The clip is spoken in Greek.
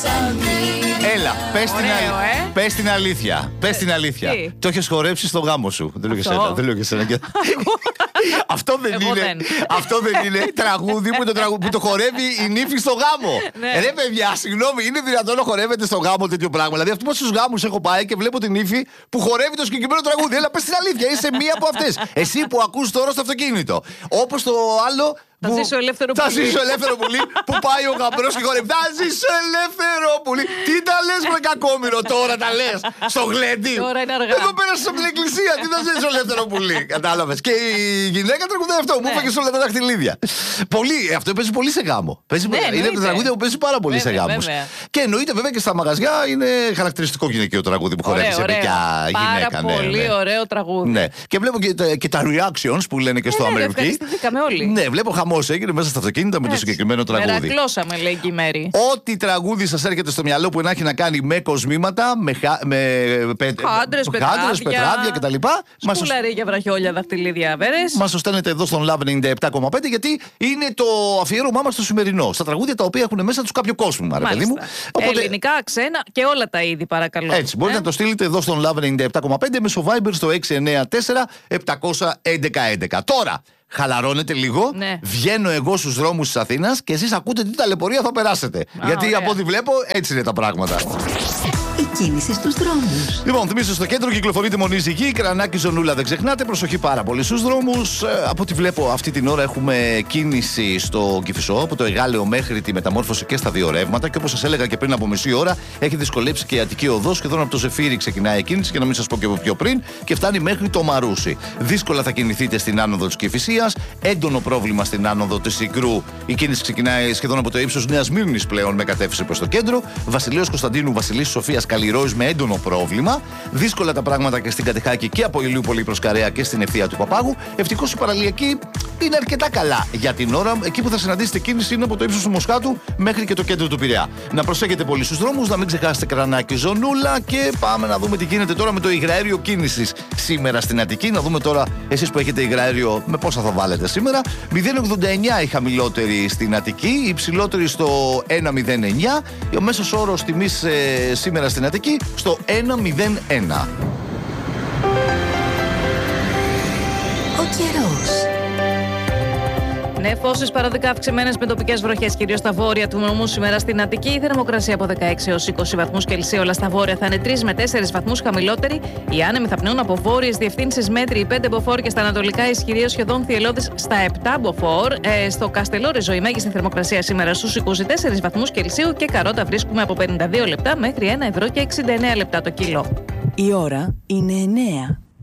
Έλα, πες την αλήθεια. Πες την αλήθεια. Το έχεις χορέψει στο γάμο σου. Δεν λέω και εσένα. Αυτό δεν είναι τραγούδι που το χορεύει η νύφη στο γάμο. Ρε παιδιά, συγγνώμη, είναι δυνατόν να χορεύετε στο γάμο τέτοιο πράγμα? Δηλαδή, αυτοί πόσους γάμους έχω πάει και βλέπω την νύφη που χορεύει το συγκεκριμένο τραγούδι. Έλα, πες την αλήθεια, είσαι μία από αυτές. Εσύ που ακούς τώρα στο αυτοκίνητο. Όπως το άλλο. Θα ζήσω ελεύθερο πουλί που πάει ο γαμπρός και χορεύει. Θα ζήσω ελεύθερο πουλί. Τι τα λες με κακόμοιρο τώρα, τα λες στο γλέντι? Τώρα είναι αργά. Εδώ πέρασες από την εκκλησία. Τι θα ζήσω ελεύθερο πουλί? Κατάλαβες? Και η γυναίκα τραγουδάει αυτό. Μου έφαγε όλα τα δαχτυλίδια. Αυτό παίζει πολύ σε γάμο. Είναι από τα τραγούδια που παίζει πάρα πολύ σε γάμους. Και εννοείται βέβαια και στα μαγαζιά είναι χαρακτηριστικό γυναικείο τραγούδι που χορεύει σε παιδιά γυναίκα. Πολύ ωραίο τραγούδι. Και βλέπω και τα reactions που λένε και στο Αμερική. Ναι, βλέπω χαμό έγινε μέσα στα αυτοκίνητα με το συγκεκριμένο τραγούδι. Μερακλώσαμε, λέει και η Μέρη. Ό,τι τραγούδι σας έρχεται στο μυαλό που να έχει να κάνει με κοσμήματα, με άντρες, πετράδια κτλ. Σκουλαρί για βραχιόλια, δαχτυλίδια, βέρες. Μας το στέλνετε εδώ στον Love 97,5 γιατί είναι το αφιέρωμά μας στο σημερινό. Στα τραγούδια τα οποία έχουν μέσα τους κάποιο κόσμο, ρε παιδί μου. Οπότε... ελληνικά, ξένα και όλα τα είδη, παρακαλώ. Έτσι, μπορείτε να το στείλετε εδώ στον Love 97,5 μέσω Viber στο 694-711-11. Τώρα. Χαλαρώνετε λίγο. Ναι. Βγαίνω εγώ στους δρόμους της Αθήνας και εσείς ακούτε τι ταλαιπωρία θα περάσετε. Γιατί ωραία. Από ό,τι βλέπω έτσι είναι τα πράγματα. Η κίνηση στους δρόμους. Λοιπόν, θυμίζω στο κέντρο κυκλοφορείτε μονή Ζυγή, Κρανάκη, Ζωνούλα. Δεν ξεχνάτε, προσοχή πάρα πολύ στους δρόμους. Από ό,τι βλέπω, αυτή την ώρα έχουμε κίνηση στο Κηφισό, από το Εγάλεο μέχρι τη Μεταμόρφωση και στα δύο ρεύματα. Και όπως σας έλεγα και πριν από μισή ώρα, έχει δυσκολέψει και η Αττική Οδός. Σχεδόν από το Ζεφύρι ξεκινάει η κίνηση, και να μην σας πω και από πιο πριν, και φτάνει μέχρι το Μαρούσι. Δύσκολα θα κινηθείτε στην άνοδο της Κηφισίας. Έντονο πρόβλημα στην άνοδο της Συγκρού. Η κίνηση ξεκινάει σχεδόν από το ύψος Νέας Μύρνης πλέον με κατεύθυνση προς το κέντρο. Βασιλέως Κωνσταντίνου, Βασιλής Σοφίας, Καλλιρόης με έντονο πρόβλημα. Δύσκολα τα πράγματα και στην Κατεχάκη και από Ηλιούπολη προς Καρέα και στην ευθεία του Παπάγου. Ευτυχώς η παραλιακή είναι αρκετά καλά για την ώρα. Εκεί που θα συναντήσετε κίνηση είναι από το ύψος του Μοσχάτου μέχρι και το κέντρο του Πειραιά. Να προσέχετε πολύ στους δρόμους, να μην ξεχάσετε Κρανάκη, Ζωνούλα, και πάμε να δούμε τι γίνεται τώρα με το υγραέριο κίνησης σήμερα στην Αττική. Να δούμε τώρα εσείς που έχετε υγραέριο με πόσα θα βάλετε σήμερα. 0,89 η χαμηλότερη στην Αττική, η υψηλότερη στο 1,09. Ο μέσος όρος τιμής σήμερα στην Αττική στο 1,01. Ο καιρός. Νεφώσεις παραδικά αυξημένες με τοπικές βροχές, κυρίως στα βόρεια του νομού σήμερα στην Αττική. Η θερμοκρασία από 16 έως 20 βαθμούς Κελσίου, αλλά στα βόρεια θα είναι 3 με 4 βαθμούς χαμηλότερη. Οι άνεμοι θα πνέουν από βόρειες διευθύνσεις μέτρη, 5 μποφόρ, και στα ανατολικά ισχυρή σχεδόν θυελλώδης στα 7 μποφόρ. Στο Καστελόριζο η μέγιστη θερμοκρασία σήμερα στους 24 βαθμούς Κελσίου, και καρότα βρίσκουμε από 52 λεπτά μέχρι 1 ευρώ και 69 λεπτά το κιλό. Η ώρα είναι 9.